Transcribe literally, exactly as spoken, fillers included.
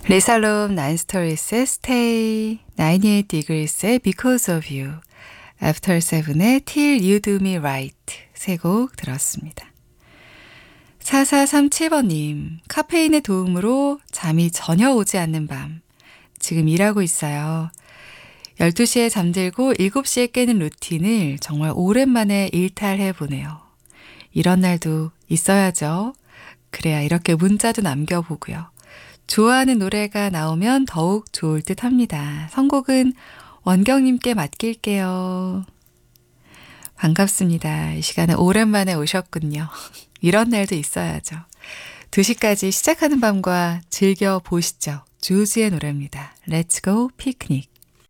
리살롬 나인스토리스의 Stay, 나인티에잇 디그리스의 Because of You, 애프터 세븐의 Till You Do Me Right 세 곡 들었습니다. 사사삼칠 번님, 카페인의 도움으로 잠이 전혀 오지 않는 밤. 지금 일하고 있어요. 열두 시에 잠들고 일곱 시에 깨는 루틴을 정말 오랜만에 일탈해보네요. 이런 날도 있어야죠. 그래야 이렇게 문자도 남겨보고요. 좋아하는 노래가 나오면 더욱 좋을 듯 합니다. 선곡은 원경님께 맡길게요. 반갑습니다. 이 시간에 오랜만에 오셨군요. 이런 날도 있어야죠. 두 시까지 시작하는 밤과 즐겨보시죠. 주즈의 노래입니다. Let's go picnic.